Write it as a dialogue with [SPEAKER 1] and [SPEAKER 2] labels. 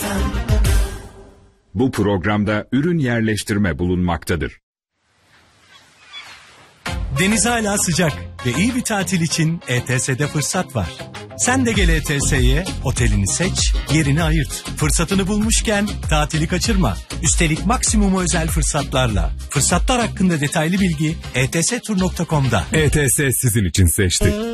[SPEAKER 1] Bu programda ürün yerleştirme bulunmaktadır.
[SPEAKER 2] Deniz hala sıcak ve iyi bir tatil için ETS'de fırsat var. Sen de gel ETS'ye, otelini seç, yerini ayırt. Fırsatını bulmuşken tatili kaçırma. Üstelik maksimum özel fırsatlarla. Fırsatlar hakkında detaylı bilgi etstur.com'da.
[SPEAKER 3] ETS sizin için seçti.